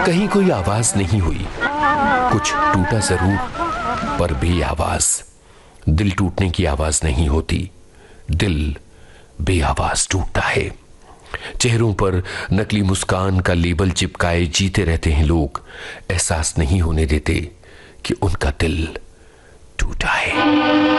कहीं कोई आवाज नहीं हुई, कुछ टूटा जरूर, पर बेआवाज। दिल टूटने की आवाज नहीं होती, दिल बेआवाज टूटता है। चेहरों पर नकली मुस्कान का लेबल चिपकाए जीते रहते हैं लोग, एहसास नहीं होने देते कि उनका दिल टूटा है।